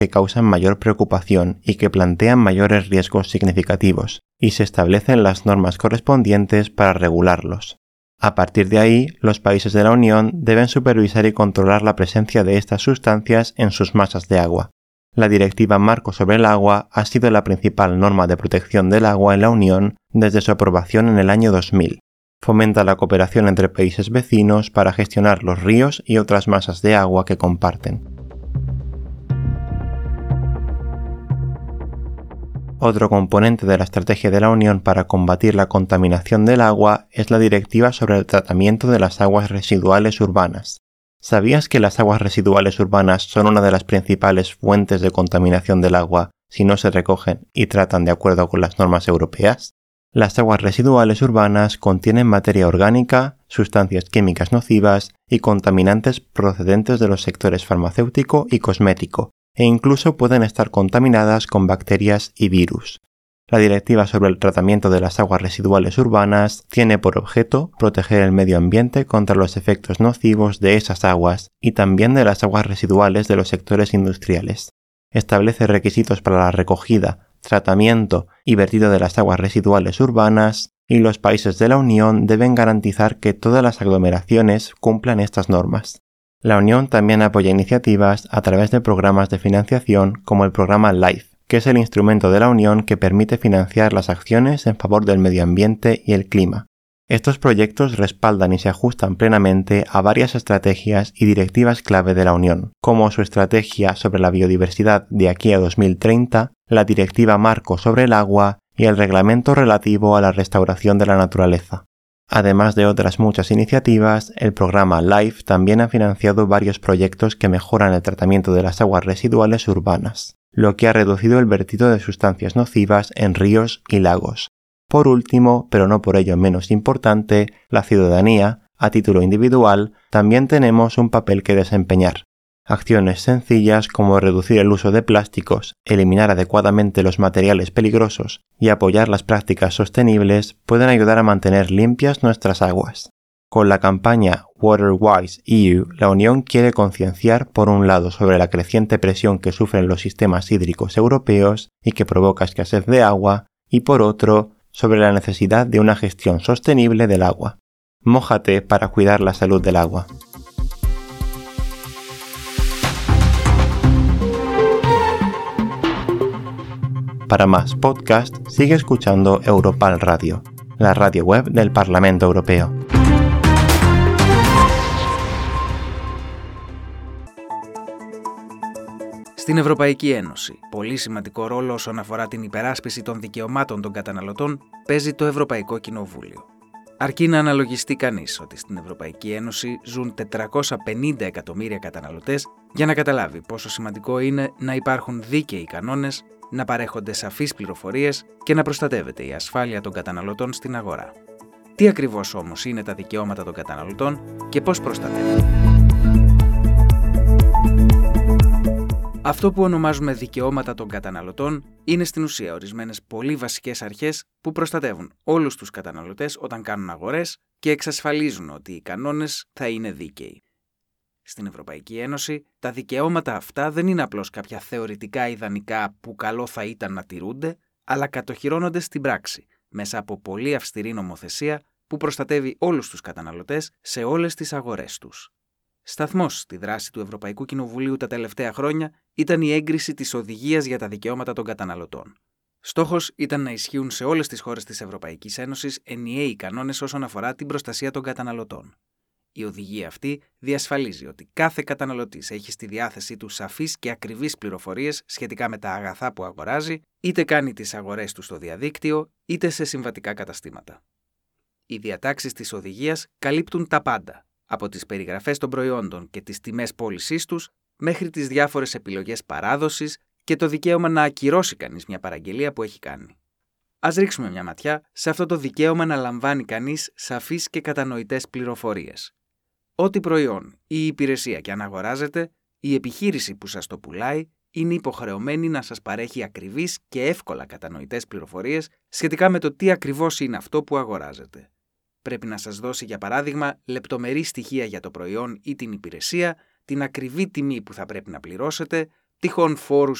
que causan mayor preocupación y que plantean mayores riesgos significativos, y se establecen las normas correspondientes para regularlos. A partir de ahí, los países de la Unión deben supervisar y controlar la presencia de estas sustancias en sus masas de agua. La Directiva Marco sobre el Agua ha sido la principal norma de protección del agua en la Unión desde su aprobación en el año 2000. Fomenta la cooperación entre países vecinos para gestionar los ríos y otras masas de agua que comparten. Otro componente de la estrategia de la Unión para combatir la contaminación del agua es la Directiva sobre el tratamiento de las aguas residuales urbanas. ¿Sabías que las aguas residuales urbanas son una de las principales fuentes de contaminación del agua si no se recogen y tratan de acuerdo con las normas europeas? Las aguas residuales urbanas contienen materia orgánica, sustancias químicas nocivas y contaminantes procedentes de los sectores farmacéutico y cosmético, e incluso pueden estar contaminadas con bacterias y virus. La Directiva sobre el tratamiento de las aguas residuales urbanas tiene por objeto proteger el medio ambiente contra los efectos nocivos de esas aguas y también de las aguas residuales de los sectores industriales. Establece requisitos para la recogida, tratamiento y vertido de las aguas residuales urbanas, y los países de la Unión deben garantizar que todas las aglomeraciones cumplan estas normas. La Unión también apoya iniciativas a través de programas de financiación como el programa LIFE, que es el instrumento de la Unión que permite financiar las acciones en favor del medio ambiente y el clima. Estos proyectos respaldan y se ajustan plenamente a varias estrategias y directivas clave de la Unión, como su estrategia sobre la biodiversidad de aquí a 2030, la Directiva Marco sobre el Agua y el reglamento relativo a la restauración de la naturaleza. Además de otras muchas iniciativas, el programa LIFE también ha financiado varios proyectos que mejoran el tratamiento de las aguas residuales urbanas, lo que ha reducido el vertido de sustancias nocivas en ríos y lagos. Por último, pero no por ello menos importante, la ciudadanía, a título individual, también tenemos un papel que desempeñar. Acciones sencillas como reducir el uso de plásticos, eliminar adecuadamente los materiales peligrosos y apoyar las prácticas sostenibles pueden ayudar a mantener limpias nuestras aguas. Con la campaña WaterWise EU, la Unión quiere concienciar por un lado sobre la creciente presión que sufren los sistemas hídricos europeos y que provoca escasez de agua, y por otro, sobre la necesidad de una gestión sostenible del agua. Mójate para cuidar la salud del agua. Para más podcast, sigue escuchando Europal Radio, la radio web del Parlamento Europeo. Στην Ευρωπαϊκή Ένωση, πολύ σημαντικό ρόλο όσον αφορά την υπεράσπιση των δικαιωμάτων των καταναλωτών παίζει το Ευρωπαϊκό Κοινοβούλιο. Αρκεί να αναλογιστεί κανείς ότι στην Ευρωπαϊκή Ένωση ζουν 450 εκατομμύρια καταναλωτές για να καταλάβει πόσο σημαντικό είναι να υπάρχουν δίκαιοι κανόνες, να παρέχονται σαφείς πληροφορίες και να προστατεύεται η ασφάλεια των καταναλωτών στην αγορά. Τι ακριβώς όμως είναι τα δικαιώματα των καταναλωτών και πώς προστατεύονται? Αυτό που ονομάζουμε δικαιώματα των καταναλωτών είναι στην ουσία ορισμένες πολύ βασικές αρχές που προστατεύουν όλους τους καταναλωτές όταν κάνουν αγορές και εξασφαλίζουν ότι οι κανόνες θα είναι δίκαιοι. Στην Ευρωπαϊκή Ένωση, τα δικαιώματα αυτά δεν είναι απλώς κάποια θεωρητικά ιδανικά που καλό θα ήταν να τηρούνται, αλλά κατοχυρώνονται στην πράξη, μέσα από πολύ αυστηρή νομοθεσία που προστατεύει όλους τους καταναλωτές σε όλες τις αγορές τους. Σταθμός στη δράση του Ευρωπαϊκού Κοινοβουλίου τα τελευταία χρόνια ήταν η έγκριση της Οδηγίας για τα Δικαιώματα των Καταναλωτών. Στόχος ήταν να ισχύουν σε όλες τις χώρες της Ευρωπαϊκής Ένωσης ενιαίοι κανόνες όσον αφορά την προστασία των καταναλωτών. Η οδηγία αυτή διασφαλίζει ότι κάθε καταναλωτής έχει στη διάθεσή του σαφείς και ακριβείς πληροφορίες σχετικά με τα αγαθά που αγοράζει, είτε κάνει τις αγορές του στο διαδίκτυο, είτε σε συμβατικά καταστήματα. Οι διατάξεις της οδηγίας καλύπτουν τα πάντα, από τις περιγραφές των προϊόντων και τις τιμές πώλησής τους, μέχρι τις διάφορες επιλογές παράδοσης και το δικαίωμα να ακυρώσει κανείς μια παραγγελία που έχει κάνει. Ας ρίξουμε μια ματιά σε αυτό το δικαίωμα να λαμβάνει κανείς σαφείς και κατανοητές πληροφορίες. Ό,τι προϊόν ή υπηρεσία και αν αγοράζετε, η επιχείρηση που σας το πουλάει είναι υποχρεωμένη να σας παρέχει ακριβείς και εύκολα κατανοητές πληροφορίες σχετικά με το τι ακριβώς είναι αυτό που αγοράζετε. Πρέπει να σας δώσει, για παράδειγμα, λεπτομερή στοιχεία για το προϊόν ή την υπηρεσία, την ακριβή τιμή που θα πρέπει να πληρώσετε, τυχόν φόρους